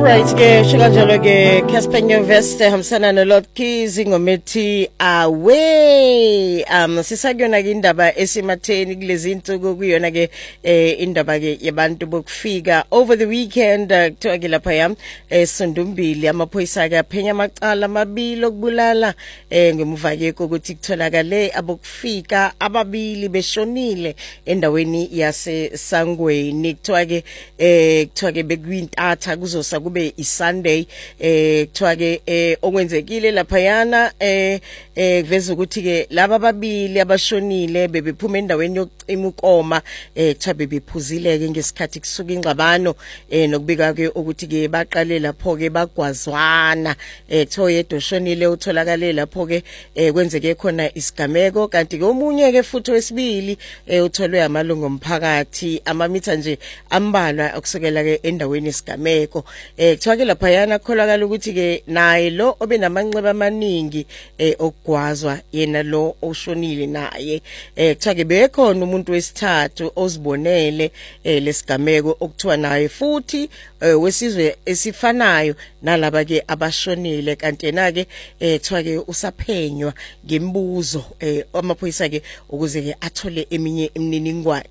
Right ke shikanjalo ke Casper Nyoveste hamsana no Lord Keys ngomethi away sisakuyona ke indaba esimatheni kulezi insuku kuyona ke indaba ke yabantu bokufika over the weekend kuthiwa ke lapha yam Sondumbili amaphoyisa ke aphenya amacala amabili okubulala ngemuva ke ukuthi kutholakale abokufika ababili beshonile endaweni yase Sangweni kuthiwa ke bekwintatha kuzosa kube iSunday kuthiwa ke okwenzekile lapha yana kuveza ukuthi ke laba babili abashonile bebephuma endaweni yokucima ukoma kuthiwa bebephuzile ke ngesikhathi kusuka ingxabano nokubika ke ukuthi ke baqale lapho ke bagwazwana kuthiwa yedwa oshonile utholakale lapho ke kwenzeke khona isigameko kanti ke omunye ke futhi wesibili utholwe amalungu omphakathi amamitha nje ambalwa okusukela ke endaweni isigameko kuthiwa ke lapha yana kholakala ukuthi ke naye lo obenamanxeba amaningi okugwazwa yena lo oshonile naye kuthiwa ke bekhona umuntu wesithathu ozibonele lesigameko okuthiwa naye futhi wesizwe esifanayo nalaba ke abashonile kanti na ke kuthiwa ke usaphenywa ngembuzo amaphoyisa ke ukuze ke athole eminye imininingwane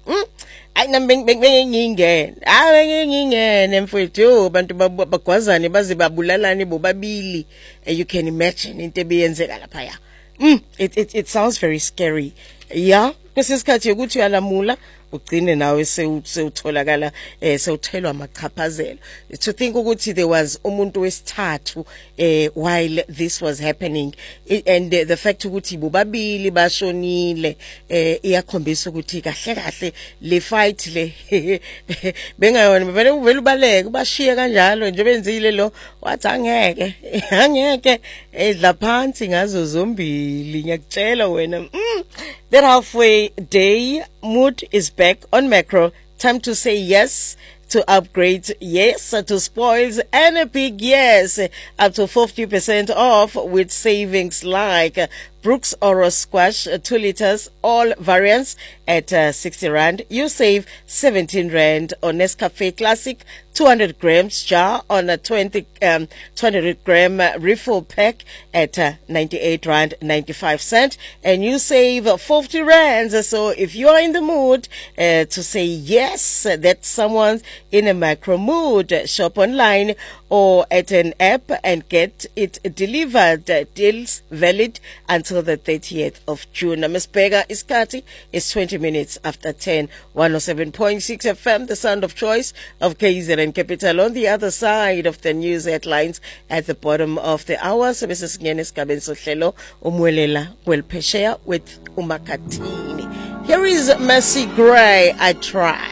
ngingene mfowethu abantu bagwazane baze babulalane bobabili you can imagine into ebiyenzeka lapha ya it sounds very scary yeah kwesikhathi ukuthi uyalamula ugcine nawe sewutholakala sewuthelwa amachaphazelo to think ukuthi there was umuntu wesithathu while this was happening and the fact ukuthi bobabili bashonile iyakhombisa ukuthi kahle kahle le fight le bengayona vele ubaleke bashiye kanjalo nje benzile lo wathi angeke edla phansi ngazo zombili ngiyakutshela wena that halfway day mood is back on Macro. Time to say yes to upgrades, yes to spoils, and a big yes up to 50% off with savings like Brooks Oro Squash 2 liters, all variants at 60 Rand. You save 17 Rand on Nescafe Classic 200 grams jar on a 200 gram refill pack at 98 Rand 95 cent, and you save 50 Rands. So if you are in the mood to say yes, that someone's in a Macro mood, shop online or at an app and get it delivered. Deals valid until the 30th of June. Ms. Pega Iskati is 20 minutes after 10. 107.6 FM, the sound of choice of KZN Capital. On the other side of the news headlines at the bottom of the hour, so Mrs. Ngenes Kabenso Hlelo Umwelela Kwelpeshea with Umakatini. Here is Mercy Gray, I Try.